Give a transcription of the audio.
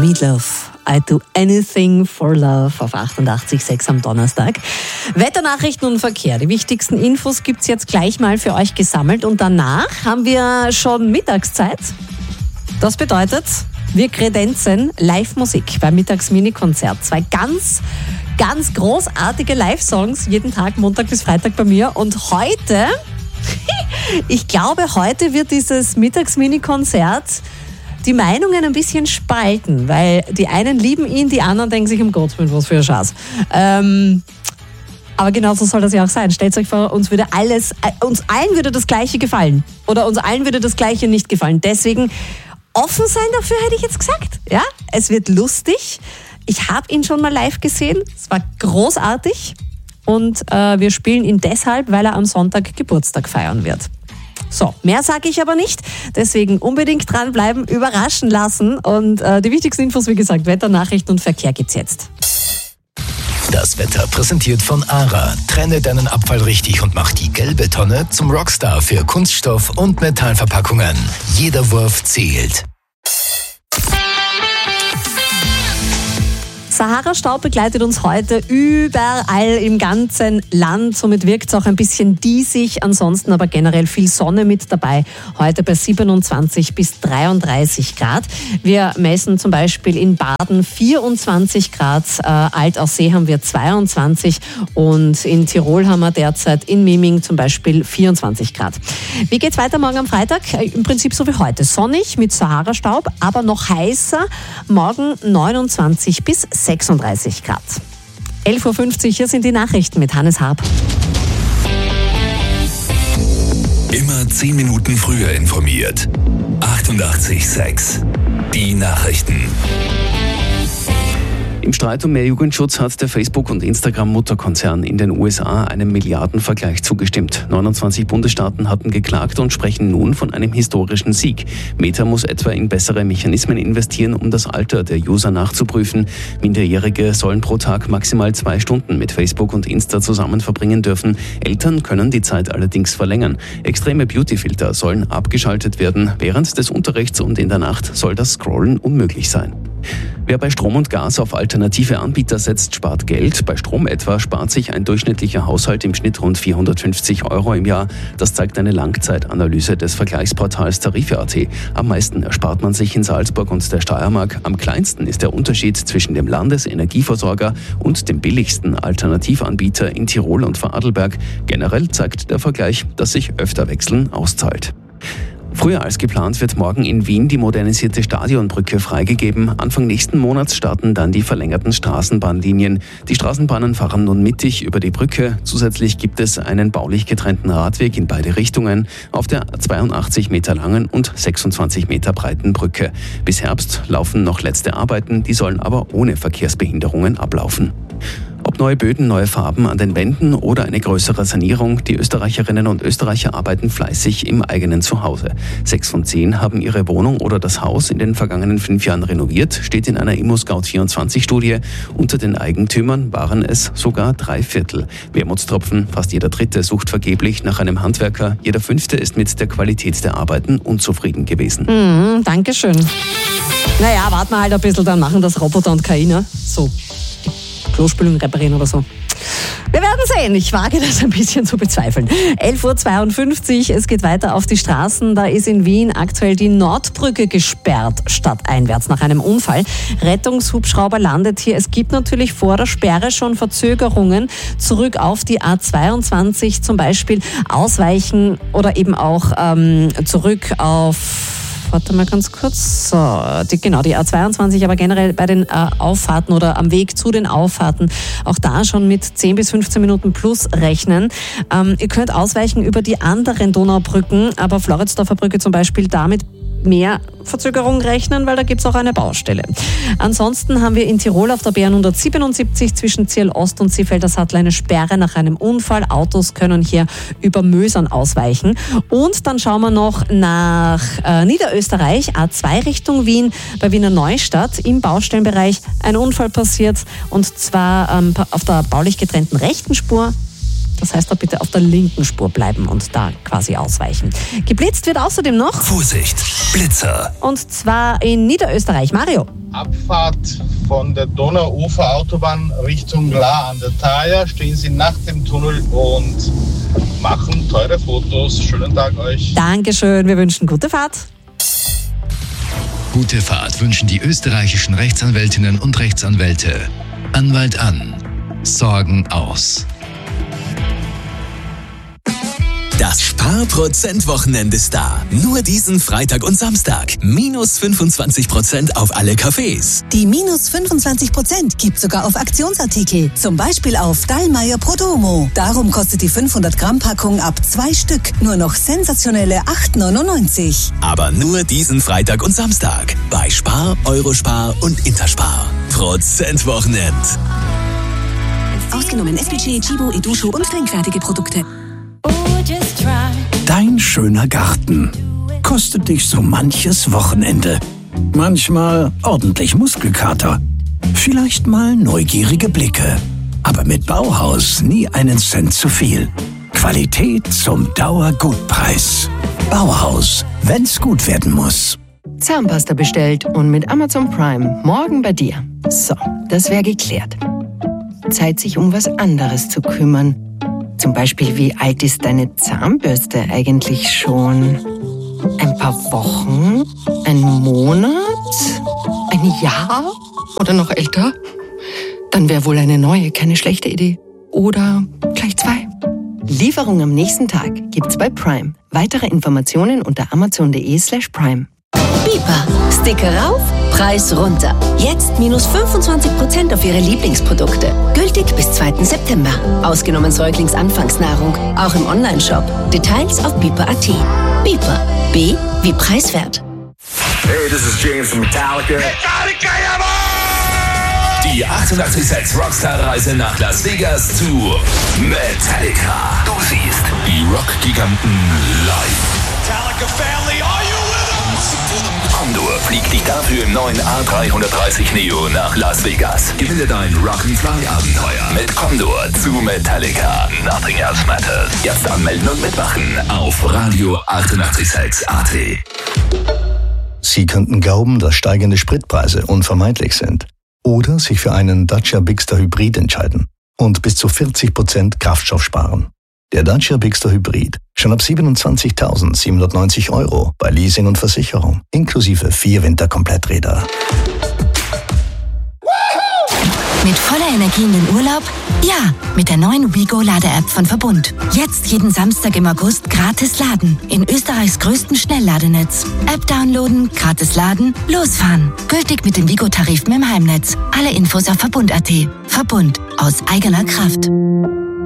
Meatloaf. I do anything for love auf 88.6 am Donnerstag. Wetternachrichten und Verkehr. Die wichtigsten Infos gibt's jetzt gleich mal für euch gesammelt und danach haben wir schon Mittagszeit. Das bedeutet, wir kredenzen Live-Musik beim Mittags-Mini-Konzert. 2 ganz großartige Live-Songs jeden Tag, Montag bis Freitag bei mir. Und heute, ich glaube, heute wird dieses Mittags-Mini-Konzert die Meinungen ein bisschen spalten, weil die einen lieben ihn, die anderen denken sich, um Gottes Willen, was für ein Schatz. Aber genau so soll das ja auch sein. Stellt euch vor, uns allen würde das Gleiche gefallen. Oder uns allen würde das Gleiche nicht gefallen. Deswegen offen sein dafür, hätte ich jetzt gesagt. Ja, es wird lustig. Ich habe ihn schon mal live gesehen. Es war großartig. Und wir spielen ihn deshalb, weil er am Sonntag Geburtstag feiern wird. So, mehr sage ich aber nicht. Deswegen unbedingt dranbleiben, überraschen lassen. Und die wichtigsten Infos, wie gesagt, Wetternachrichten und Verkehr gibt's jetzt. Das Wetter präsentiert von ARA. Trenne deinen Abfall richtig und mach die gelbe Tonne zum Rockstar für Kunststoff- und Metallverpackungen. Jeder Wurf zählt. Sahara-Staub begleitet uns heute überall im ganzen Land. Somit wirkt es auch ein bisschen diesig. Ansonsten aber generell viel Sonne mit dabei. Heute bei 27 bis 33 Grad. Wir messen zum Beispiel in Baden 24 Grad. Altaussee haben wir 22. Und in Tirol haben wir derzeit in Miming zum Beispiel 24 Grad. Wie geht's weiter morgen am Freitag? Im Prinzip so wie heute. Sonnig mit Sahara-Staub, aber noch heißer. Morgen 29 bis 36 Grad. 11.50 Uhr, hier sind die Nachrichten mit Hannes Harp. Immer 10 Minuten früher informiert. 88.6 Die Nachrichten. Im Streit um mehr Jugendschutz hat der Facebook- und Instagram-Mutterkonzern in den USA einem Milliardenvergleich zugestimmt. 29 Bundesstaaten hatten geklagt und sprechen nun von einem historischen Sieg. Meta muss etwa in bessere Mechanismen investieren, um das Alter der User nachzuprüfen. Minderjährige sollen pro Tag maximal 2 Stunden mit Facebook und Insta zusammen verbringen dürfen. Eltern können die Zeit allerdings verlängern. Extreme Beautyfilter sollen abgeschaltet werden. Während des Unterrichts und in der Nacht soll das Scrollen unmöglich sein. Wer bei Strom und Gas auf alternative Anbieter setzt, spart Geld. Bei Strom etwa spart sich ein durchschnittlicher Haushalt im Schnitt rund 450 € im Jahr. Das zeigt eine Langzeitanalyse des Vergleichsportals Tarife.at. Am meisten erspart man sich in Salzburg und der Steiermark. Am kleinsten ist der Unterschied zwischen dem Landesenergieversorger und dem billigsten Alternativanbieter in Tirol und Vorarlberg. Generell zeigt der Vergleich, dass sich öfter wechseln auszahlt. Früher als geplant wird morgen in Wien die modernisierte Stadionbrücke freigegeben. Anfang nächsten Monats starten dann die verlängerten Straßenbahnlinien. Die Straßenbahnen fahren nun mittig über die Brücke. Zusätzlich gibt es einen baulich getrennten Radweg in beide Richtungen auf der 82 Meter langen und 26 Meter breiten Brücke. Bis Herbst laufen noch letzte Arbeiten, die sollen aber ohne Verkehrsbehinderungen ablaufen. Ob neue Böden, neue Farben an den Wänden oder eine größere Sanierung, die Österreicherinnen und Österreicher arbeiten fleißig im eigenen Zuhause. 6 von 10 haben ihre Wohnung oder das Haus in den vergangenen 5 Jahren renoviert, steht in einer ImmoScout24-Studie. Unter den Eigentümern waren es sogar 3/4. Wermutstropfen, fast jeder Dritte sucht vergeblich nach einem Handwerker, jeder 5. ist mit der Qualität der Arbeiten unzufrieden gewesen. Dankeschön. Naja, warten wir halt ein bisschen, dann machen das Roboter und KI, ne? So. Klospülung reparieren oder so. Wir werden sehen. Ich wage das ein bisschen zu bezweifeln. 11.52 Uhr, es geht weiter auf die Straßen. Da ist in Wien aktuell die Nordbrücke gesperrt, stadteinwärts nach einem Unfall. Rettungshubschrauber landet hier. Es gibt natürlich vor der Sperre schon Verzögerungen. Zurück auf die A22 zum Beispiel ausweichen oder eben auch zurück auf... Warte mal ganz kurz. So, die A22, aber generell bei den Auffahrten oder am Weg zu den Auffahrten, auch da schon mit 10 bis 15 Minuten plus rechnen. Ihr könnt ausweichen über die anderen Donaubrücken, aber Floridsdorfer Brücke zum Beispiel damit mehr Verzögerung rechnen, weil da gibt es auch eine Baustelle. Ansonsten haben wir in Tirol auf der B177 zwischen Zierl Ost und Seefelder Sattel eine Sperre nach einem Unfall. Autos können hier über Mösern ausweichen. Und dann schauen wir noch nach Niederösterreich, A2 Richtung Wien, bei Wiener Neustadt im Baustellenbereich ein Unfall passiert und zwar auf der baulich getrennten rechten Spur. Das heißt, da bitte auf der linken Spur bleiben und da quasi ausweichen. Geblitzt wird außerdem noch. Vorsicht, Blitzer. Und zwar in Niederösterreich. Mario. Abfahrt von der Donau-Ufer-Autobahn Richtung La an der Thaya. Stehen Sie nach dem Tunnel und machen teure Fotos. Schönen Tag euch. Dankeschön, wir wünschen gute Fahrt. Gute Fahrt wünschen die österreichischen Rechtsanwältinnen und Rechtsanwälte. Anwalt an. Sorgen aus. Das Sparprozent-Wochenende ist da. Nur diesen Freitag und Samstag. Minus 25% auf alle Cafés. Die minus 25% gibt sogar auf Aktionsartikel. Zum Beispiel auf Dallmayr Prodomo. Darum kostet die 500-Gramm-Packung ab 2 Stück nur noch sensationelle 8,99. Aber nur diesen Freitag und Samstag. Bei Spar, Eurospar und Interspar. Prozentwochenend. Ausgenommen SPC, Chibo, Edusho und trinkfertige Produkte. Dein schöner Garten kostet dich so manches Wochenende. Manchmal ordentlich Muskelkater. Vielleicht mal neugierige Blicke. Aber mit Bauhaus nie einen Cent zu viel. Qualität zum Dauergutpreis. Bauhaus, wenn's gut werden muss. Zahnpasta bestellt und mit Amazon Prime morgen bei dir. So, das wäre geklärt. Zeit, sich um was anderes zu kümmern. Zum Beispiel, wie alt ist deine Zahnbürste eigentlich schon? Ein paar Wochen? Ein Monat? Ein Jahr? Oder noch älter? Dann wäre wohl eine neue keine schlechte Idee. Oder gleich 2. Lieferung am nächsten Tag gibt's bei Prime. Weitere Informationen unter amazon.de/prime. Bipa. Sticker rauf, Preis runter. Jetzt minus 25% auf Ihre Lieblingsprodukte. Gültig bis 2. September. Ausgenommen Säuglingsanfangsnahrung. Auch im Onlineshop. Details auf bipa.at. Bipa. B wie preiswert. Hey, this is James from Metallica. Die 886 Rockstar-Reise nach Las Vegas zu Metallica. Du siehst die Rock-Giganten live. Metallica family, are you with us? Condor fliegt dich dafür im neuen A330 Neo nach Las Vegas. Gewinne dein Rock'n'Fly-Abenteuer mit Condor zu Metallica. Nothing else matters. Jetzt anmelden und mitmachen auf Radio 886 AT. Sie könnten glauben, dass steigende Spritpreise unvermeidlich sind. Oder sich für einen Dacia Bigster Hybrid entscheiden und bis zu 40% Kraftstoff sparen. Der Dacia Bigster Hybrid schon ab 27.790 € bei Leasing und Versicherung, inklusive 4 Winterkompletträder. Mit voller Energie in den Urlaub? Ja, mit der neuen WeGo-Lade-App von Verbund. Jetzt jeden Samstag im August gratis laden. In Österreichs größten Schnellladenetz. App downloaden, gratis laden, losfahren. Gültig mit den WeGo-Tarifen im Heimnetz. Alle Infos auf Verbund.at. Verbund. Aus eigener Kraft.